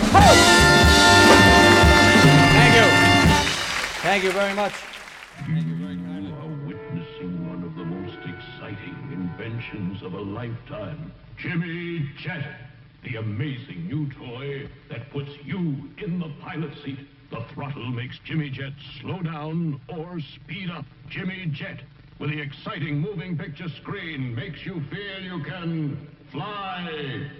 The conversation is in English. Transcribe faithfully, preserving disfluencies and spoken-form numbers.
Thank you. Thank you very much. You are witnessing one of the most exciting inventions of a lifetime. Jimmy Jet, the amazing new toy that puts you in the pilot seat. The throttle makes Jimmy Jet slow down or speed up. Jimmy Jet, with the exciting moving picture screen, makes you feel you can fly.